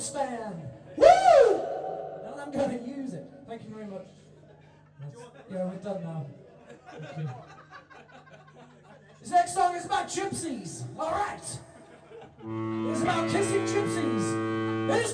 span. Woo! And I'm going to use it. Thank you very much. Yeah, we're done now. Thank you. This next song is about gypsies. All right. It's about kissing gypsies. It is